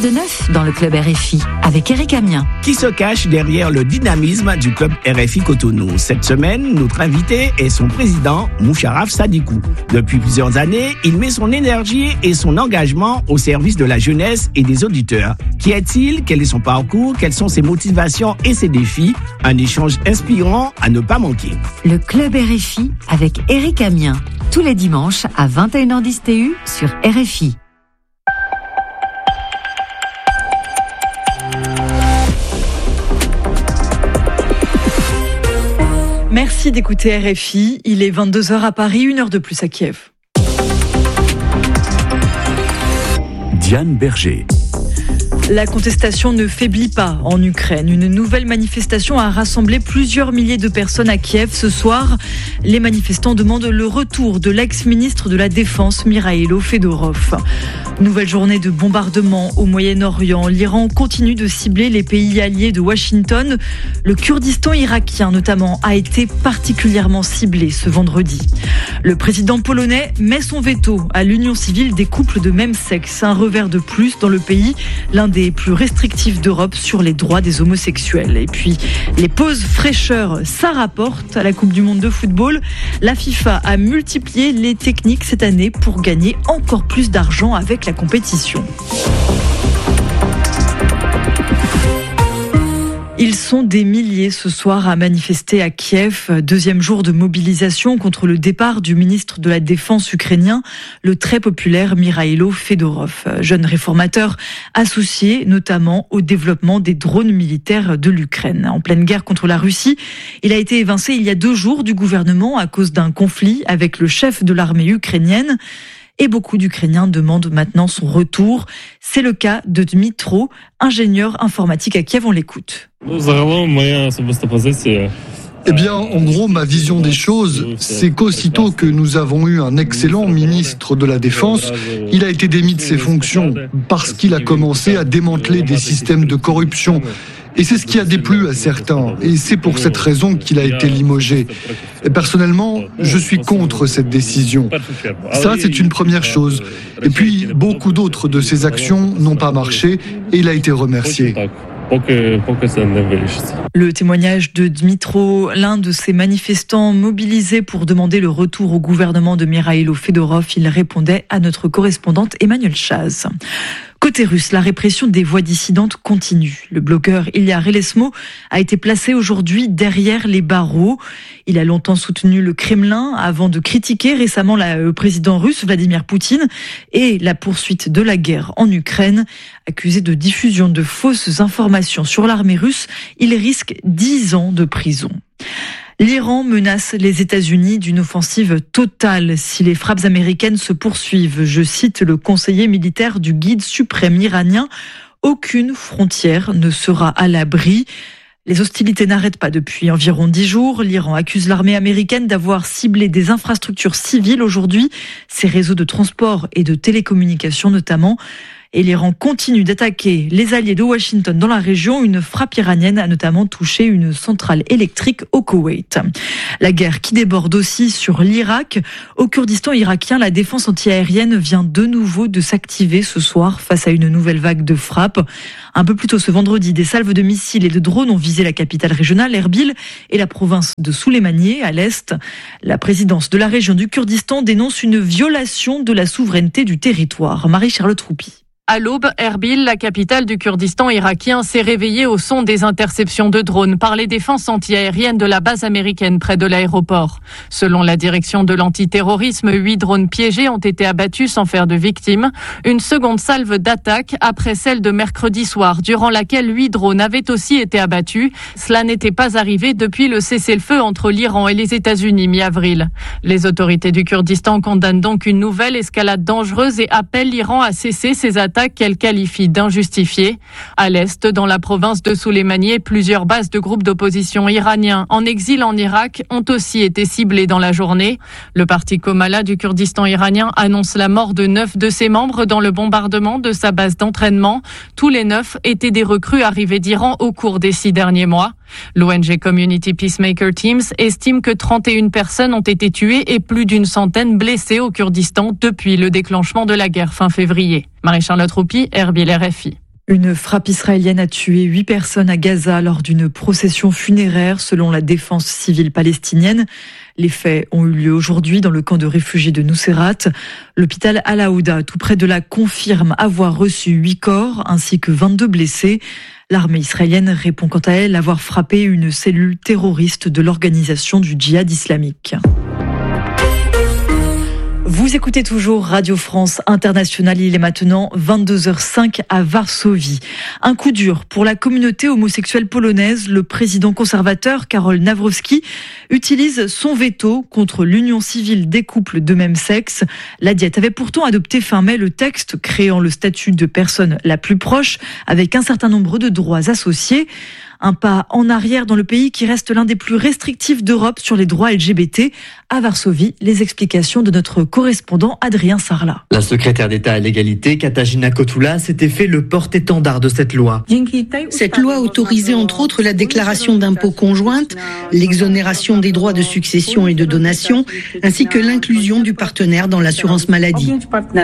de neuf dans le club RFI avec Eric Amiens. Qui se cache derrière le dynamisme du club RFI Cotonou? Cette semaine, notre invité est son président, Moucharaf Sadikou. Depuis plusieurs années, il met son énergie et son engagement au service de la jeunesse et des auditeurs. Qui est-il? Quel est son parcours? Quelles sont ses motivations et ses défis? Un échange inspirant à ne pas manquer. Le club RFI avec Eric Amiens. Tous les dimanches à 21h10 TU sur RFI. Merci d'écouter RFI. Il est 22h à Paris, 1 heure de plus à Kiev. Diane Berger. La contestation ne faiblit pas en Ukraine. Une nouvelle manifestation a rassemblé plusieurs milliers de personnes à Kiev ce soir. Les manifestants demandent le retour de l'ex-ministre de la Défense, Mikhailo Fedorov. Nouvelle journée de bombardements au Moyen-Orient. L'Iran continue de cibler les pays alliés de Washington. Le Kurdistan irakien, notamment, a été particulièrement ciblé ce vendredi. Le président polonais met son veto à l'union civile des couples de même sexe. Un revers de plus dans le pays, l'un des plus restrictifs d'Europe sur les droits des homosexuels. Et puis, les pauses fraîcheur, ça rapporte à la Coupe du Monde de football. La FIFA a multiplié les techniques cette année pour gagner encore plus d'argent avec la compétition. Ils sont des milliers ce soir à manifester à Kiev. Deuxième jour de mobilisation contre le départ du ministre de la Défense ukrainien, le très populaire Mikhailo Fedorov, jeune réformateur associé notamment au développement des drones militaires de l'Ukraine. En pleine guerre contre la Russie, il a été évincé il y a 2 jours du gouvernement à cause d'un conflit avec le chef de l'armée ukrainienne. Et beaucoup d'Ukrainiens demandent maintenant son retour. C'est le cas de Dmitro, ingénieur informatique à Kiev. On l'écoute. Eh bien, en gros, ma vision des choses, c'est qu'aussitôt que nous avons eu un excellent ministre de la Défense, il a été démis de ses fonctions parce qu'il a commencé à démanteler des systèmes de corruption. Et c'est ce qui a déplu à certains. Et c'est pour cette raison qu'il a été limogé. Et personnellement, je suis contre cette décision. Ça, c'est une première chose. Et puis, beaucoup d'autres de ses actions n'ont pas marché et il a été remercié. Le témoignage de Dmitro, l'un de ces manifestants mobilisés pour demander le retour au gouvernement de Mikhailo Fedorov, il répondait à notre correspondante Emmanuel Chaz. Côté russe, la répression des voix dissidentes continue. Le blogueur Ilya Relesmo a été placé aujourd'hui derrière les barreaux. Il a longtemps soutenu le Kremlin avant de critiquer récemment le président russe Vladimir Poutine et la poursuite de la guerre en Ukraine. Accusé de diffusion de fausses informations sur l'armée russe, il risque 10 ans de prison. L'Iran menace les États-Unis d'une offensive totale si les frappes américaines se poursuivent. Je cite le conseiller militaire du guide suprême iranien. Aucune frontière ne sera à l'abri. Les hostilités n'arrêtent pas depuis environ 10 jours. L'Iran accuse l'armée américaine d'avoir ciblé des infrastructures civiles aujourd'hui, ses réseaux de transport et de télécommunications notamment. Et l'Iran continue d'attaquer les alliés de Washington dans la région. Une frappe iranienne a notamment touché une centrale électrique au Koweït. La guerre qui déborde aussi sur l'Irak. Au Kurdistan irakien, la défense antiaérienne vient de nouveau de s'activer ce soir face à une nouvelle vague de frappes. Un peu plus tôt ce vendredi, des salves de missiles et de drones ont visé la capitale régionale, Erbil, et la province de Souleymaniye à l'est. La présidence de la région du Kurdistan dénonce une violation de la souveraineté du territoire. Marie-Charlotte Roupi. À l'aube, Erbil, la capitale du Kurdistan irakien, s'est réveillée au son des interceptions de drones par les défenses antiaériennes de la base américaine près de l'aéroport. Selon la direction de l'antiterrorisme, 8 drones piégés ont été abattus sans faire de victimes. Une seconde salve d'attaque après celle de mercredi soir, durant laquelle 8 drones avaient aussi été abattus. Cela n'était pas arrivé depuis le cessez-le-feu entre l'Iran et les États-Unis mi-avril. Les autorités du Kurdistan condamnent donc une nouvelle escalade dangereuse et appellent l'Iran à cesser ses attaques qu'elle qualifie d'injustifiées. À l'est, dans la province de Souleymaniye, plusieurs bases de groupes d'opposition iraniens en exil en Irak ont aussi été ciblées dans la journée. Le parti Comala du Kurdistan iranien annonce la mort de 9 de ses membres dans le bombardement de sa base d'entraînement. Tous les 9 étaient des recrues arrivées d'Iran au cours des 6 derniers mois. L'ONG Community Peacemaker Teams estime que 31 personnes ont été tuées et plus d'une centaine blessées au Kurdistan depuis le déclenchement de la guerre fin février. Marie-Charlotte Roupi, Erbil, RFI. Une frappe israélienne a tué 8 personnes à Gaza lors d'une procession funéraire selon la défense civile palestinienne. Les faits ont eu lieu aujourd'hui dans le camp de réfugiés de Nuseirat. L'hôpital Al-Aouda, tout près de là, confirme avoir reçu 8 corps ainsi que 22 blessés. L'armée israélienne répond quant à elle avoir frappé une cellule terroriste de l'organisation du djihad islamique. Vous écoutez toujours Radio France Internationale, il est maintenant 22h05 à Varsovie. Un coup dur pour la communauté homosexuelle polonaise. Le président conservateur Karol Nawrocki utilise son veto contre l'union civile des couples de même sexe. La Diète avait pourtant adopté fin mai le texte créant le statut de personne la plus proche avec un certain nombre de droits associés. Un pas en arrière dans le pays qui reste l'un des plus restrictifs d'Europe sur les droits LGBT. À Varsovie, les explications de notre correspondant Adrien Sarlat. La secrétaire d'État à l'égalité, Katarzyna Kotula, s'était fait le porte-étendard de cette loi. Cette loi autorisait entre autres la déclaration d'impôts conjointe, l'exonération des droits de succession et de donation, ainsi que l'inclusion du partenaire dans l'assurance maladie.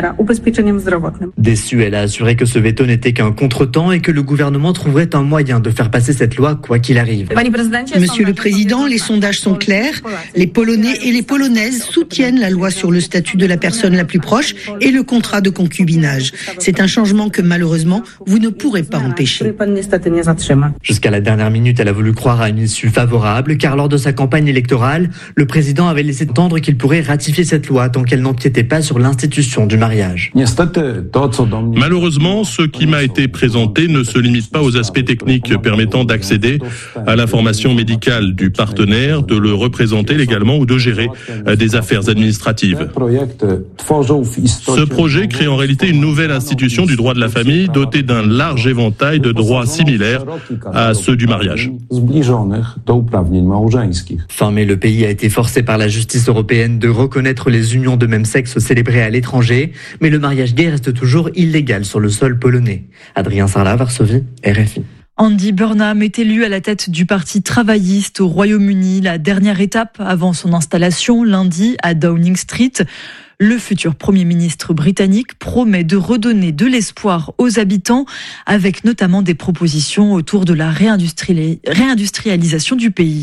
Déçue, elle a assuré que ce veto n'était qu'un contretemps et que le gouvernement trouverait un moyen de faire passer cette loi quoi qu'il arrive. Monsieur le Président, les sondages sont clairs. Les Polonais et les Polonaises soutiennent la loi sur le statut de la personne la plus proche et le contrat de concubinage. C'est un changement que malheureusement, vous ne pourrez pas empêcher. Jusqu'à la dernière minute, elle a voulu croire à une issue favorable, car lors de sa campagne électorale, le président avait laissé entendre qu'il pourrait ratifier cette loi tant qu'elle n'empiétait pas sur l'institution du mariage. Malheureusement, ce qui m'a été présenté ne se limite pas aux aspects techniques permettant d'accéder à l'information médicale du partenaire, de le représenter légalement ou de gérer des affaires administratives. Ce projet crée en réalité une nouvelle institution du droit de la famille dotée d'un large éventail de droits similaires à ceux du mariage. Fin mai, le pays a été forcé par la justice européenne de reconnaître les unions de même sexe célébrées à l'étranger, mais le mariage gay reste toujours illégal sur le sol polonais. Adrien Sarlat, Varsovie, RFI. Andy Burnham est élu à la tête du Parti travailliste au Royaume-Uni, la dernière étape avant son installation lundi à Downing Street. Le futur Premier ministre britannique promet de redonner de l'espoir aux habitants avec notamment des propositions autour de la réindustrialisation du pays.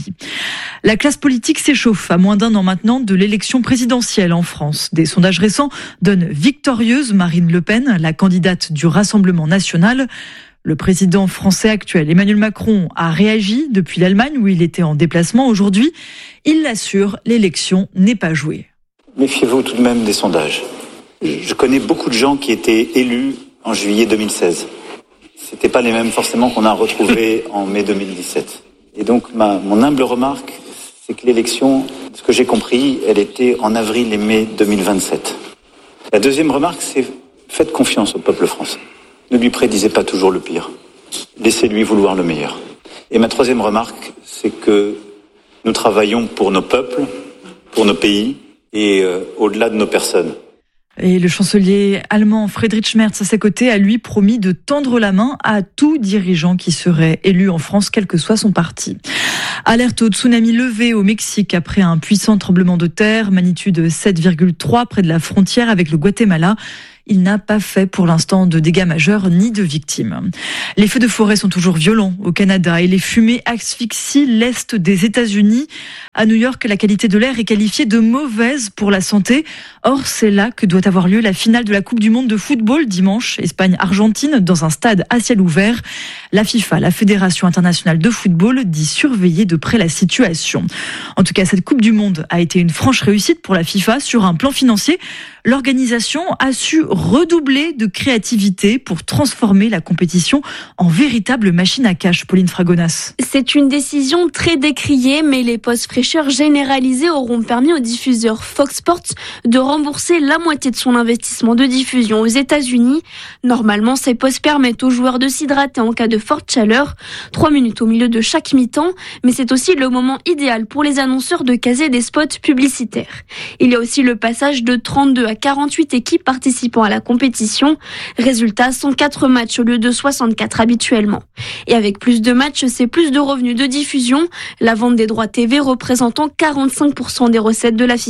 La classe politique s'échauffe à moins d'un an maintenant de l'élection présidentielle en France. Des sondages récents donnent victorieuse Marine Le Pen, la candidate du Rassemblement national. Le président français actuel, Emmanuel Macron, a réagi depuis l'Allemagne où il était en déplacement aujourd'hui. Il l'assure, l'élection n'est pas jouée. Méfiez-vous tout de même des sondages. Je connais beaucoup de gens qui étaient élus en juillet 2016. C'était pas les mêmes forcément qu'on a retrouvés en mai 2017. Et donc mon humble remarque, c'est que l'élection, ce que j'ai compris, elle était en avril et mai 2027. La deuxième remarque, c'est faites confiance au peuple français. Ne lui prédisez pas toujours le pire. Laissez-lui vouloir le meilleur. Et ma troisième remarque, c'est que nous travaillons pour nos peuples, pour nos pays et au-delà de nos personnes. Et le chancelier allemand Friedrich Merz, à ses côtés, a lui promis de tendre la main à tout dirigeant qui serait élu en France, quel que soit son parti. Alerte au tsunami levé au Mexique après un puissant tremblement de terre, magnitude 7,3 près de la frontière avec le Guatemala. Il n'a pas fait pour l'instant de dégâts majeurs ni de victimes. Les feux de forêt sont toujours violents au Canada et les fumées asphyxient l'est des États-Unis. À New York, la qualité de l'air est qualifiée de mauvaise pour la santé. Or, c'est là que doit avoir lieu la finale de la Coupe du Monde de football dimanche, Espagne-Argentine, dans un stade à ciel ouvert. La FIFA, la Fédération internationale de football, dit surveiller de près la situation. En tout cas, cette Coupe du Monde a été une franche réussite pour la FIFA sur un plan financier. L'organisation a su redoubler de créativité pour transformer la compétition en véritable machine à cash. Pauline Fragonas. C'est une décision très décriée, mais les postes fraîcheurs généralisés auront permis au diffuseur Fox Sports de rembourser la moitié de son investissement de diffusion aux États-Unis. Normalement, ces postes permettent aux joueurs de s'hydrater en cas de forte chaleur. 3 minutes au milieu de chaque mi-temps, mais c'est aussi le moment idéal pour les annonceurs de caser des spots publicitaires. Il y a aussi le passage de 32 à 48 équipes participant à la compétition. Résultat, 104 matchs au lieu de 64 habituellement. Et avec plus de matchs, c'est plus de revenus de diffusion, la vente des droits TV représentant 45% des recettes de la FIFA.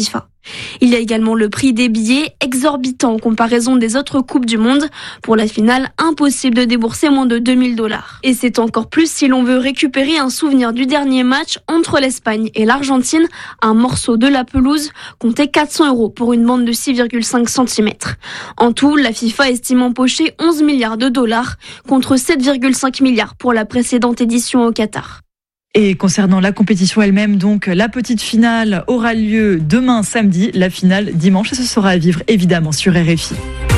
Il y a également le prix des billets, exorbitant en comparaison des autres Coupes du Monde. Pour la finale, impossible de débourser moins de $2000. Et c'est encore plus si l'on veut récupérer un souvenir du dernier match entre l'Espagne et l'Argentine. Un morceau de la pelouse comptait €400 pour une bande de 6,5 cm. En tout, la FIFA estime empocher $11 milliards contre 7,5 milliards pour la précédente édition au Qatar. Et concernant la compétition elle-même, donc la petite finale aura lieu demain samedi, la finale dimanche, et ce sera à vivre évidemment sur RFI.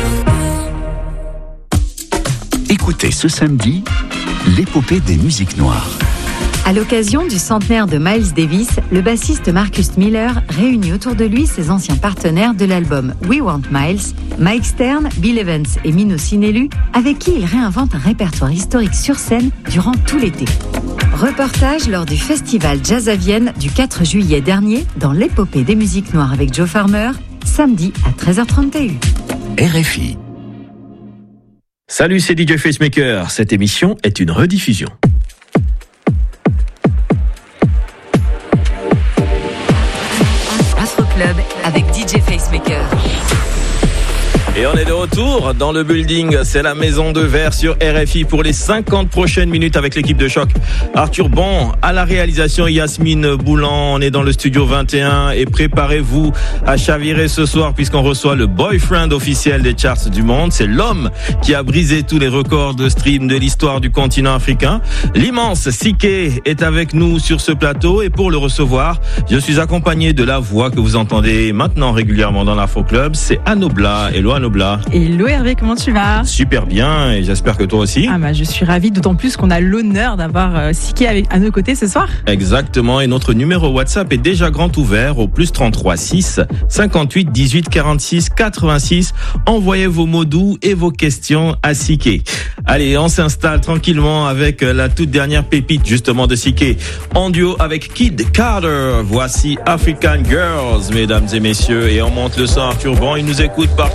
Écoutez ce samedi l'épopée des musiques noires. À l'occasion du centenaire de Miles Davis, le bassiste Marcus Miller réunit autour de lui ses anciens partenaires de l'album We Want Miles, Mike Stern, Bill Evans et Mino Sinelu, avec qui il réinvente un répertoire historique sur scène durant tout l'été. Reportage lors du festival Jazz à Vienne du 4 juillet dernier dans l'épopée des musiques noires avec Joe Farmer, samedi à 13h31. RFI. Salut, c'est DJ Facemaker. Cette émission est une rediffusion. Afro Club avec DJ Facemaker. Et on est de retour dans le building, c'est la Maison de Verre sur RFI pour les 50 prochaines minutes avec l'équipe de choc. Arthur Bon à la réalisation, Yasmine Boulan, on est dans le studio 21 et préparez-vous à chavirer ce soir puisqu'on reçoit le boyfriend officiel des charts du monde. C'est l'homme qui a brisé tous les records de stream de l'histoire du continent africain. L'immense Siké est avec nous sur ce plateau et pour le recevoir, je suis accompagné de la voix que vous entendez maintenant régulièrement dans l'Afro Club, c'est Anobla. Hello Anobla. Hello Hervé, comment tu vas? Super bien et j'espère que toi aussi. Je suis ravie, d'autant plus qu'on a l'honneur d'avoir Siké à nos côtés ce soir. Exactement, et notre numéro WhatsApp est déjà grand ouvert au +33 6 58 18 46 86. Envoyez vos mots doux et vos questions à Siké. Allez, on s'installe tranquillement avec la toute dernière pépite justement de Siké. En duo avec Kid Carter, voici African Girls, mesdames et messieurs, et on monte le son Arthur Bon, il nous écoute par